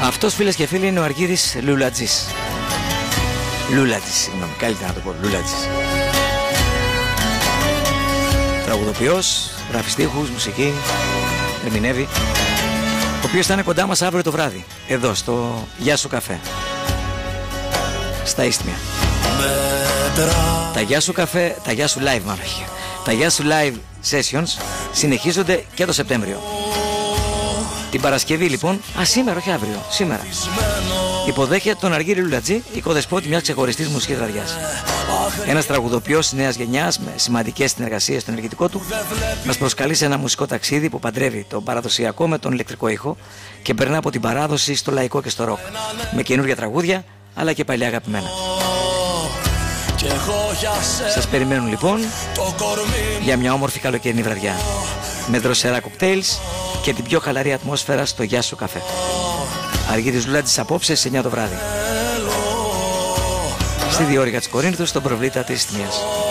Αυτός, φίλες και φίλοι, είναι ο Αργύρης Λουλατζής. Λουλατζής, συγγνώμη, καλύτερα να το πω, Λουλατζής. Τραγουδοποιός, γράφει στίχους, μουσική, ερμηνεύει. Ο οποίος θα είναι κοντά μας αύριο το βράδυ, εδώ στο Γεια Σου Καφέ, στα Ίστμια. Τα Γεια Σου Καφέ, τα Γεια Σου Live μάλλον. Τα Γεια Σου Live Sessions συνεχίζονται και το Σεπτέμβριο. Την Παρασκευή λοιπόν, σήμερα όχι αύριο, σήμερα, υποδέχεται τον Αργύρη Λουλατζή, οικοδεσπότη μιας ξεχωριστής μουσικής βραδιάς. Ένας τραγουδοποιός νέας γενιάς με σημαντικές συνεργασίες στο ενεργητικό του μας προσκαλεί σε ένα μουσικό ταξίδι που παντρεύει τον παραδοσιακό με τον ηλεκτρικό ήχο και περνά από την παράδοση στο λαϊκό και στο ροκ, με καινούργια τραγούδια αλλά και παλιά αγαπημένα. Σας περιμένουν λοιπόν για μια όμορφη καλοκαιρινή βραδιά με δροσερά κοκτέιλς και την πιο χαλαρή ατμόσφαιρα στο Γεια Σου Καφέ. Αργύρης Λουλατζής απόψε σε 9 το βράδυ στη διόρυγα της Κορίνθου, στον προβλήτα της Ίστμιας.